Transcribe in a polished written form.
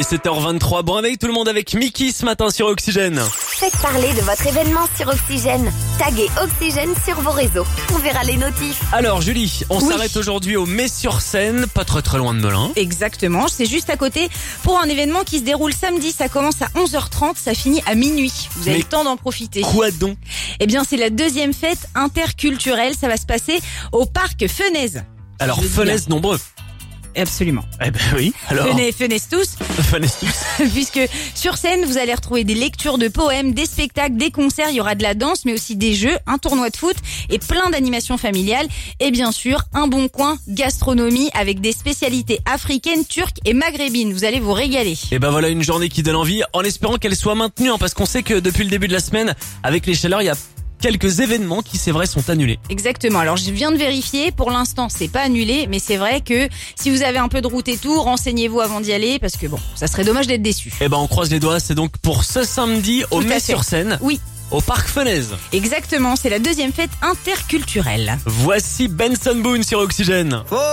7h23, bon avec tout le monde avec Mickey ce matin sur Oxygène. Faites parler de votre événement sur Oxygène. Taguez Oxygène sur vos réseaux. On verra les notifs. Alors Julie, on s'arrête aujourd'hui au Mets-sur-Seine, pas très loin de Melun. Exactement, c'est juste à côté pour un événement qui se déroule samedi. Ça commence à 11h30, ça finit à minuit. Vous avez Mais le temps d'en profiter. Quoi donc? Eh bien, c'est la deuxième fête interculturelle. Ça va se passer au parc Fenaise. Alors Je dis Fenaise nombreux. Absolument. Eh ben oui, alors Fenaise tous. Fenaise tous. Puisque sur scène, vous allez retrouver des lectures de poèmes, des spectacles, des concerts, il y aura de la danse, mais aussi des jeux, un tournoi de foot et plein d'animations familiales. Et bien sûr, un bon coin gastronomie avec des spécialités africaines, turques et maghrébines. Vous allez vous régaler. Et ben voilà une journée qui donne envie, en espérant qu'elle soit maintenue, parce qu'on sait que depuis le début de la semaine, avec les chaleurs, il y a quelques événements qui, c'est vrai, sont annulés. Exactement. Alors, je viens de vérifier. Pour l'instant, c'est pas annulé, mais c'est vrai que si vous avez un peu de route et tout, renseignez-vous avant d'y aller, parce que bon, ça serait dommage d'être déçu. Et ben on croise les doigts, c'est donc pour ce samedi au Tout à Mets-sur-Seine, Oui, au parc Fenaise. exactement. C'est la deuxième fête interculturelle. Voici Benson Boone sur Oxygène.